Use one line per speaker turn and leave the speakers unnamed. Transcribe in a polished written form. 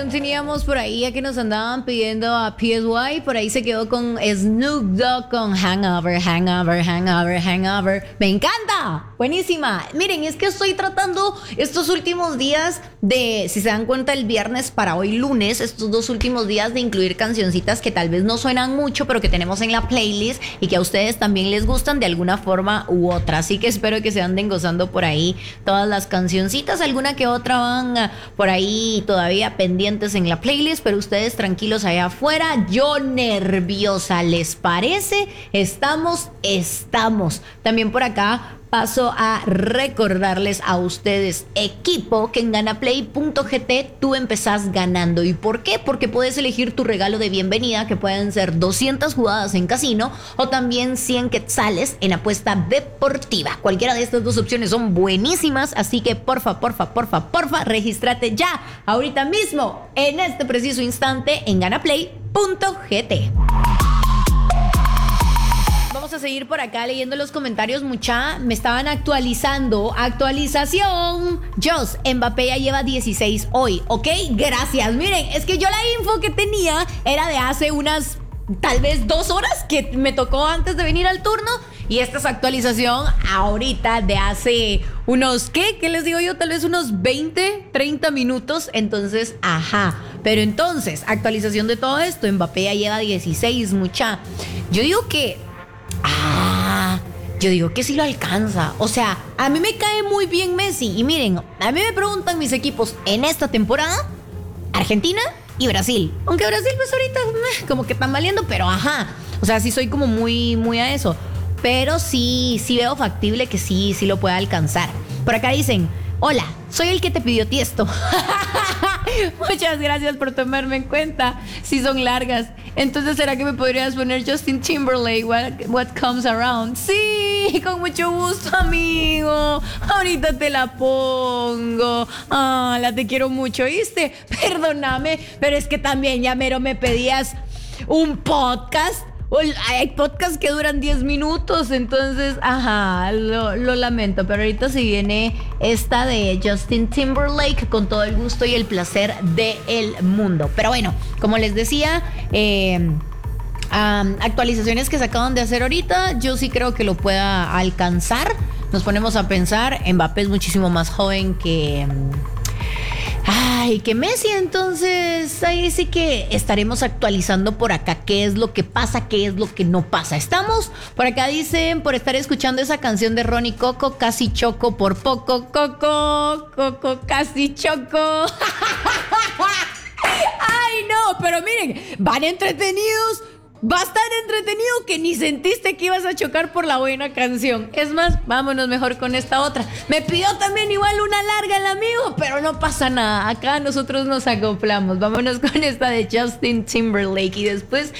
canción teníamos por ahí ya que nos andaban pidiendo a PSY? Por ahí se quedó con Snoop Dogg con Hangover, Hangover, Hangover, Hangover. ¡Me encanta! Buenísima. Miren, es que estoy tratando estos últimos días de, si se dan cuenta, el viernes para hoy lunes, estos 2 últimos días de incluir cancioncitas que tal vez no suenan mucho, pero que tenemos en la playlist y que a ustedes también les gustan de alguna forma u otra. Así que espero que se anden gozando por ahí todas las cancioncitas. Alguna que otra van por ahí todavía pendientes en la playlist, pero ustedes tranquilos allá afuera. Yo nerviosa, ¿les parece? Estamos. También por acá paso a recordarles a ustedes, equipo, que en ganaplay.gt tú empezás ganando. ¿Y por qué? Porque puedes elegir tu regalo de bienvenida, que pueden ser 200 jugadas en casino o también 100 quetzales en apuesta deportiva. Cualquiera de estas 2 opciones son buenísimas, así que porfa, regístrate ya, ahorita mismo, en este preciso instante, en ganaplay.gt. Vamos a seguir por acá leyendo los comentarios, mucha. Me estaban actualizando. Actualización. Jos, Mbappé ya lleva 16 hoy, ¿ok? Gracias. Miren, es que yo la info que tenía era de hace unas, tal vez 2 horas que me tocó antes de venir al turno. Y esta es actualización ahorita de hace unos, ¿qué les digo yo? Tal vez unos 20, 30 minutos. Entonces, ajá. Pero entonces, actualización de todo esto. Mbappé ya lleva 16, mucha. Yo digo que sí lo alcanza. O sea, a mí me cae muy bien Messi. Y miren, a mí me preguntan mis equipos en esta temporada: Argentina y Brasil. Aunque Brasil pues ahorita como que están valiendo, pero ajá. O sea, sí soy como muy a eso. Pero sí veo factible que sí lo pueda alcanzar. Por acá dicen: hola, soy el que te pidió Tiesto. Muchas gracias por tomarme en cuenta. Sí son largas. Entonces, ¿será que me podrías poner Justin Timberlake, What Comes Around? Sí, con mucho gusto, amigo. Ahorita te la pongo. La te quiero mucho, ¿viste? Perdóname, pero es que también ya mero me pedías un podcast. Hay podcasts que duran 10 minutos, entonces, ajá, lo lamento. Pero ahorita se viene esta de Justin Timberlake con todo el gusto y el placer del mundo. Pero bueno, como les decía, actualizaciones que se acaban de hacer ahorita, yo sí creo que lo pueda alcanzar. Nos ponemos a pensar, Mbappé es muchísimo más joven que Messi, entonces ahí sí que estaremos actualizando por acá qué es lo que pasa, qué es lo que no pasa. ¿Estamos? Por acá dicen, por estar escuchando esa canción de Ronnie Coco, casi choco por poco, Coco, casi choco. Ay, no, pero miren, van entretenidos. Va a estar entretenido que ni sentiste que ibas a chocar por la buena canción. Es más, vámonos mejor con esta otra. Me pidió también igual una larga el amigo, pero no pasa nada. Acá nosotros nos acoplamos. Vámonos con esta de Justin Timberlake y después